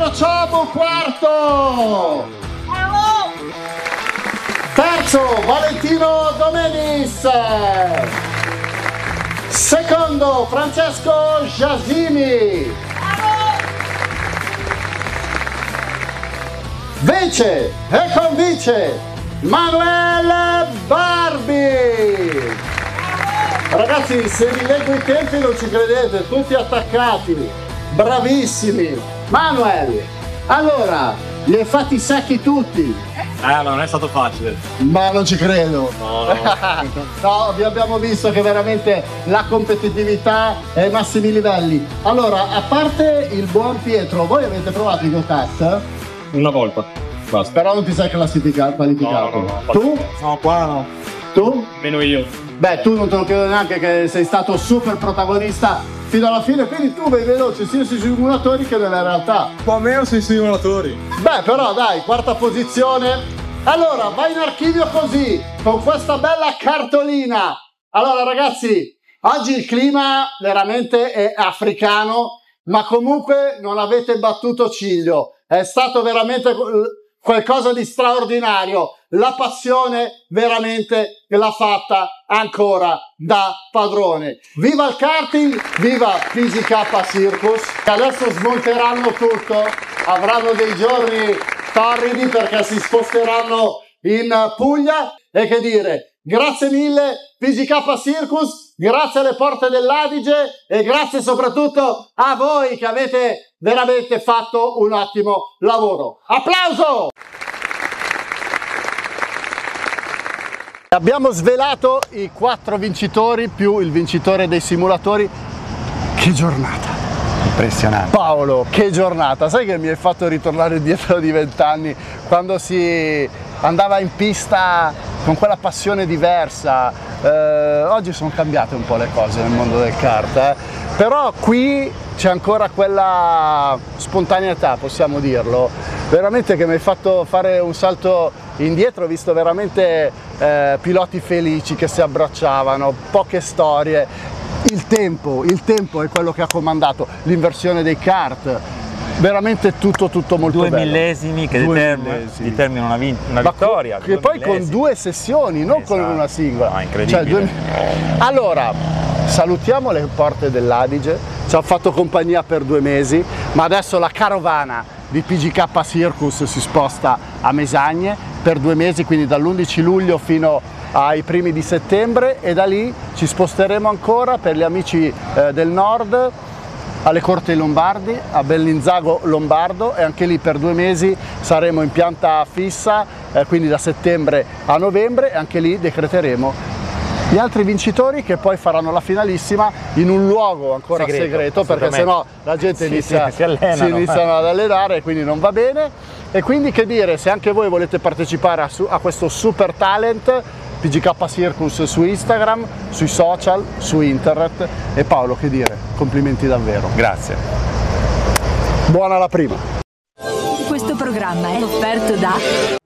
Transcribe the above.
Alessandro Ciobu, quarto. Terzo, Valentino Domenis. Secondo, Francesco Giasimi. Vice e convice Manuel Barbi. Ragazzi, se vi leggo i tempi non ci credete, tutti attaccati, bravissimi. Manuel, allora, li hai fatti secchi tutti? Ma non è stato facile. Ma non ci credo. No, no. No, vi abbiamo visto che veramente la competitività è ai massimi livelli. Allora, a parte il buon Pietro, voi avete provato i go-kart? Una volta. Basta. Però non ti sei qualificato. No. Tu? No, qua no. Tu? Meno io. Beh, tu non te lo chiedo neanche che sei stato super protagonista fino alla fine, quindi tu vai veloce sia sui simulatori che nella realtà. Un po' meno sui simulatori. Beh, però dai, quarta posizione. Allora, vai in archivio così, con questa bella cartolina. Allora ragazzi, oggi il clima veramente è africano, ma comunque non avete battuto ciglio. È stato veramente qualcosa di straordinario. La passione veramente l'ha fatta ancora da padrone. Viva il karting, viva PGK Circus, che adesso smonteranno tutto, avranno dei giorni torridi perché si sposteranno in Puglia. E che dire, grazie mille PGK Circus, grazie alle porte dell'Adige e grazie soprattutto a voi che avete veramente fatto un ottimo lavoro. Applauso! Abbiamo svelato i 4 vincitori più il vincitore dei simulatori. Che giornata! Impressionante. Paolo, che giornata! Sai che mi hai fatto ritornare indietro di 20 anni quando si andava in pista con quella passione diversa. Oggi sono cambiate un po' le cose nel mondo del kart, però qui c'è ancora quella spontaneità, possiamo dirlo, veramente, che mi hai fatto fare un salto indietro. Ho visto veramente piloti felici che si abbracciavano, poche storie. Il tempo è quello che ha comandato, l'inversione dei kart, veramente tutto molto bello. 2 millesimi che determinano una vittoria. Che poi con 2 sessioni, non con una singola. No, incredibile. Allora, salutiamo le porte dell'Adige, ci hanno fatto compagnia per 2 mesi, ma adesso la carovana di PGK Circus si sposta a Mesagne per 2 mesi, quindi dall'11 luglio fino ai primi di settembre, e da lì ci sposteremo ancora per gli amici del nord alle Corti Lombardi, a Bellinzago Lombardo, e anche lì per 2 mesi saremo in pianta fissa, quindi da settembre a novembre, e anche lì decreteremo gli altri vincitori che poi faranno la finalissima in un luogo ancora segreto perché sennò la gente si iniziano ad allenare e quindi non va bene. E quindi che dire, se anche voi volete partecipare a questo super talent, PGK Circus su Instagram, sui social, su internet. E Paolo, che dire, complimenti davvero. Grazie. Buona la prima. Questo programma è offerto da